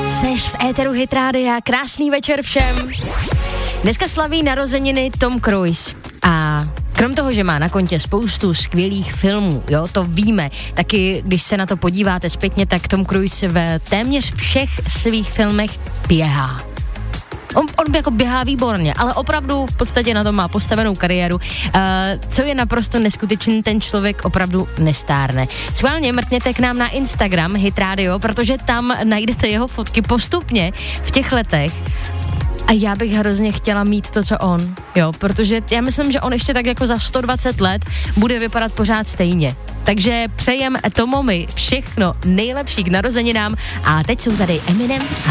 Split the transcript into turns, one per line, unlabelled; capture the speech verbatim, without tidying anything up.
Seš v éteru Hit Rádia, krásný večer všem. Dneska slaví narozeniny Tom Cruise a krom toho, že má na kontě spoustu skvělých filmů, jo, to víme, taky když se na to podíváte zpětně, tak Tom Cruise v téměř všech svých filmech běhá. On, on jako běhá výborně, ale opravdu v podstatě na tom má postavenou kariéru. Uh, co je naprosto neskutečný, ten člověk opravdu nestárne. Schválně mrkněte k nám na Instagram Hit Radio, protože tam najdete jeho fotky postupně v těch letech. A já bych hrozně chtěla mít to, co on, jo, protože já myslím, že on ještě tak jako za sto dvacet let bude vypadat pořád stejně. Takže přejem Tomovi všechno nejlepší k narozeninám a teď jsou tady Eminem a